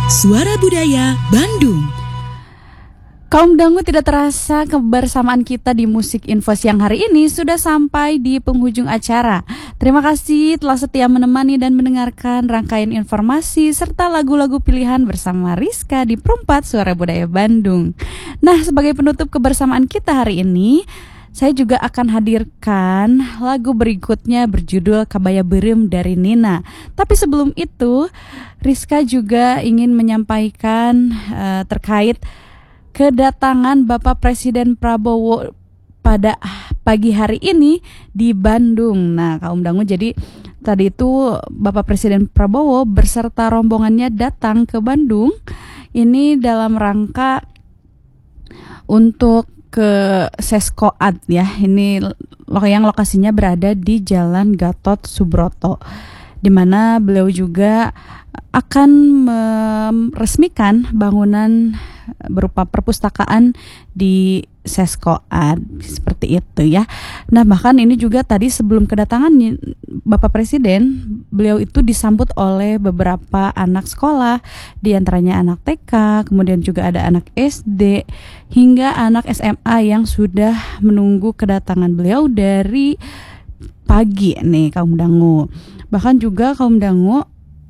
Suara Budaya Bandung. Kaum dangu, tidak terasa kebersamaan kita di Musik Info siang hari ini sudah sampai di penghujung acara. Terima kasih telah setia menemani dan mendengarkan rangkaian informasi serta lagu-lagu pilihan bersama Rizka di Perempat Suara Budaya Bandung. Nah, sebagai penutup kebersamaan kita hari ini, saya juga akan hadirkan lagu berikutnya berjudul Kabaya Beureum dari Nina. Tapi sebelum itu, Rizka juga ingin menyampaikan terkait kedatangan Bapak Presiden Prabowo pada pagi hari ini di Bandung. Nah, kaum dangu, jadi tadi itu Bapak Presiden Prabowo beserta rombongannya datang ke Bandung. Ini dalam rangka untuk ke Seskoad ya. Ini yang lokasinya berada di Jalan Gatot Subroto, di mana beliau juga akan meresmikan bangunan berupa perpustakaan di Seskoad, seperti itu ya. Nah, bahkan ini juga tadi sebelum kedatangan Bapak Presiden, beliau itu disambut oleh beberapa anak sekolah, di antaranya anak TK, kemudian juga ada anak SD hingga anak SMA yang sudah menunggu kedatangan beliau dari pagi nih, kaum dangu. Bahkan juga kaum dangu,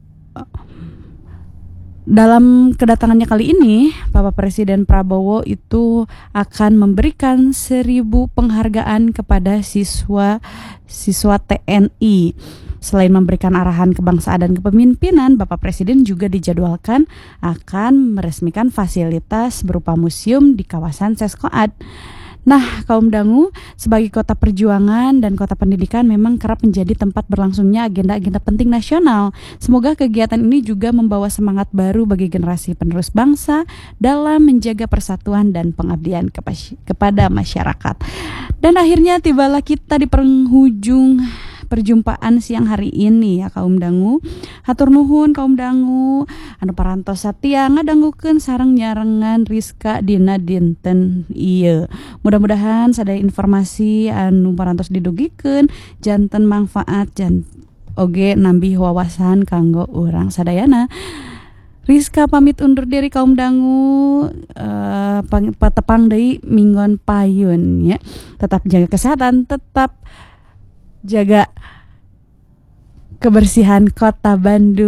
dalam kedatangannya kali ini, Bapak Presiden Prabowo itu akan memberikan 1000 penghargaan kepada siswa TNI. Selain memberikan arahan kebangsaan dan kepemimpinan, Bapak Presiden juga dijadwalkan akan meresmikan fasilitas berupa museum di kawasan Seskoad. Nah, kaum dangu, sebagai kota perjuangan dan kota pendidikan memang kerap menjadi tempat berlangsungnya agenda-agenda penting nasional. Semoga kegiatan ini juga membawa semangat baru bagi generasi penerus bangsa dalam menjaga persatuan dan pengabdian kepada masyarakat. Dan akhirnya tibalah kita di penghujung perjumpaan siang hari ini ya, kaum dangu. Hatur nuhun kaum dangu anu parantos satia ngadanggukeun sareng nyarengan Rizka dina dinten ieu. Mudah-mudahan sadaya informasi anu parantos didugikeun janten manfaat jan oge nambih wawasan kanggo urang sadayana. Rizka pamit undur diri kaum dangu, patepang deui minggon payun ya. Tetap jaga kesehatan, tetap jaga kebersihan kota Bandung.